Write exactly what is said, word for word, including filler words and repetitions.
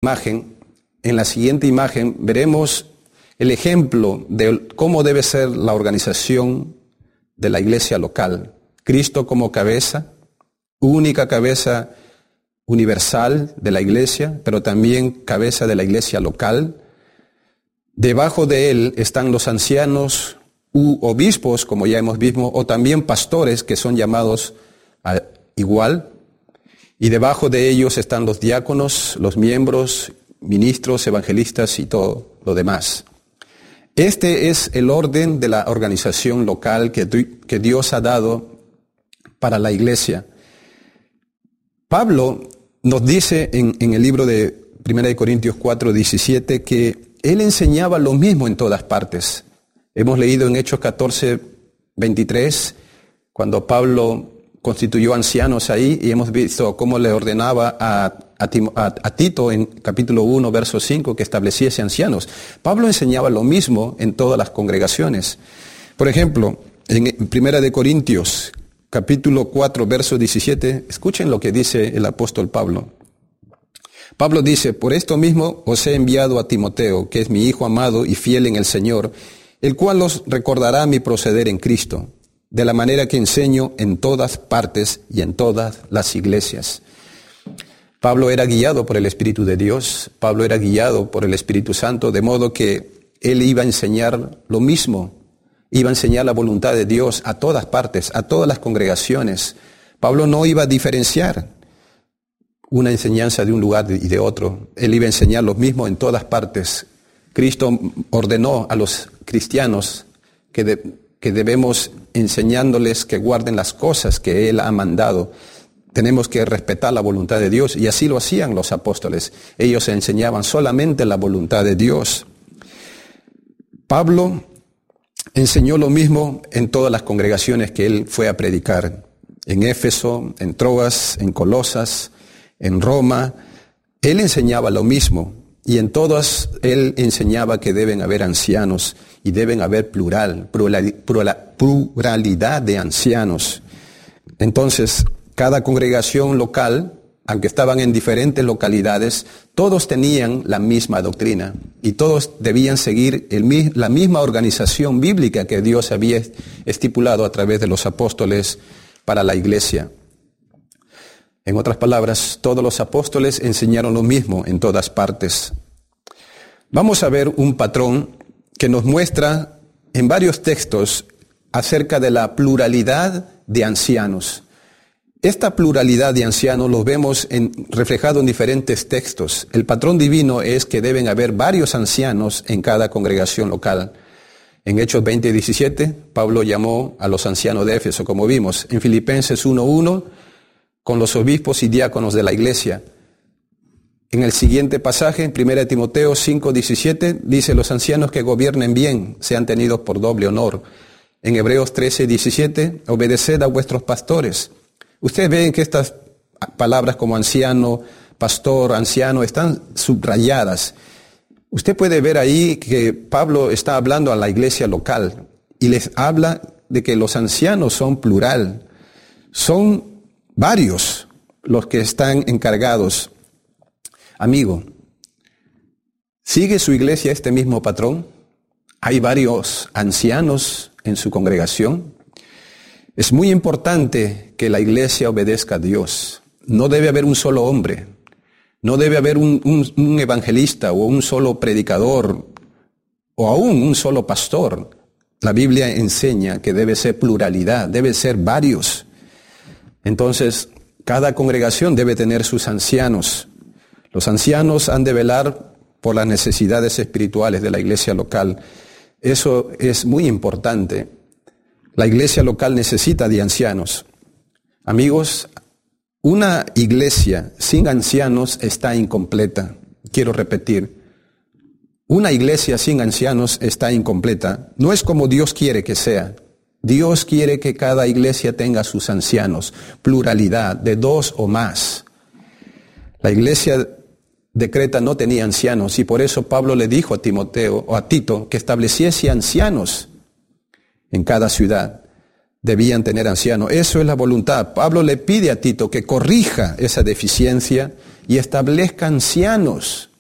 imagen, en la siguiente imagen veremos el ejemplo de cómo debe ser la organización de la iglesia local. Cristo como cabeza, única cabeza universal de la iglesia, pero también cabeza de la iglesia local. Debajo de él están los ancianos u obispos, como ya hemos visto, o también pastores que son llamados a igual. Y debajo de ellos están los diáconos, los miembros, ministros, evangelistas y todo lo demás. Este es el orden de la organización local que, que Dios ha dado para la iglesia. Pablo nos dice en, en el libro de primera de Corintios cuatro, diecisiete que él enseñaba lo mismo en todas partes. Hemos leído en Hechos catorce, veintitrés, cuando Pablo constituyó ancianos ahí, y hemos visto cómo le ordenaba a, a, a, a Tito en capítulo uno, verso cinco, que estableciese ancianos. Pablo enseñaba lo mismo en todas las congregaciones. Por ejemplo, en primera de Corintios, capítulo cuatro, verso diecisiete, escuchen lo que dice el apóstol Pablo. Pablo dice: por esto mismo os he enviado a Timoteo, que es mi hijo amado y fiel en el Señor, el cual os recordará mi proceder en Cristo, de la manera que enseño en todas partes y en todas las iglesias. Pablo era guiado por el Espíritu de Dios, Pablo era guiado por el Espíritu Santo, de modo que él iba a enseñar lo mismo, iba a enseñar la voluntad de Dios a todas partes, a todas las congregaciones. Pablo no iba a diferenciar una enseñanza de un lugar y de otro, él iba a enseñar lo mismo en todas partes. Cristo ordenó a los cristianos que, de, que debemos enseñándoles que guarden las cosas que Él ha mandado. Tenemos que respetar la voluntad de Dios, y así lo hacían los apóstoles. Ellos enseñaban solamente la voluntad de Dios. Pablo enseñó lo mismo en todas las congregaciones que él fue a predicar. En Éfeso, en Troas, en Colosas, en Roma. Él enseñaba lo mismo. Y en todas él enseñaba que deben haber ancianos y deben haber plural, pluralidad de ancianos. Entonces, cada congregación local, aunque estaban en diferentes localidades, todos tenían la misma doctrina y todos debían seguir el, la misma organización bíblica que Dios había estipulado a través de los apóstoles para la iglesia. En otras palabras, todos los apóstoles enseñaron lo mismo en todas partes. Vamos a ver un patrón que nos muestra en varios textos acerca de la pluralidad de ancianos. Esta pluralidad de ancianos lo vemos en, reflejado en diferentes textos. El patrón divino es que deben haber varios ancianos en cada congregación local. En Hechos veinte, diecisiete, Pablo llamó a los ancianos de Éfeso, como vimos. En Filipenses uno, uno, con los obispos y diáconos de la iglesia. En el siguiente pasaje, en primera de Timoteo cinco, diecisiete, dice: los ancianos que gobiernen bien sean tenidos por doble honor. En Hebreos trece, diecisiete, obedeced a vuestros pastores. Ustedes ven que estas palabras como anciano, pastor, anciano, están subrayadas. Usted puede ver ahí que Pablo está hablando a la iglesia local y les habla de que los ancianos son plural. Son varios los que están encargados. Amigo, ¿sigue su iglesia este mismo patrón? ¿Hay varios ancianos en su congregación? Es muy importante que la iglesia obedezca a Dios. No debe haber un solo hombre. No debe haber un, un, un evangelista o un solo predicador o aún un solo pastor. La Biblia enseña que debe ser pluralidad, debe ser varios. Entonces, cada congregación debe tener sus ancianos. Los ancianos han de velar por las necesidades espirituales de la iglesia local. Eso es muy importante. La iglesia local necesita de ancianos. Amigos, una iglesia sin ancianos está incompleta. Quiero repetir, una iglesia sin ancianos está incompleta. No es como Dios quiere que sea. Dios quiere que cada iglesia tenga sus ancianos, pluralidad de dos o más. La iglesia de Creta no tenía ancianos y por eso Pablo le dijo a Timoteo o a Tito que estableciese ancianos en cada ciudad. Debían tener ancianos. Eso es la voluntad. Pablo le pide a Tito que corrija esa deficiencia y establezca ancianos